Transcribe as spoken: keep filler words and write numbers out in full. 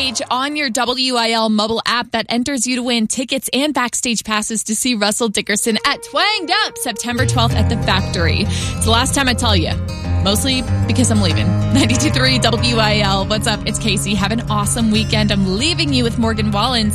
page on your W I L mobile app that enters you to win tickets and backstage passes to see Russell Dickerson at Twanged Up September twelfth at the Factory. It's the last time I tell you. Mostly because I'm leaving. ninety-two point three W I L. What's up? It's Casey. Have an awesome weekend. I'm leaving you with Morgan Wallen.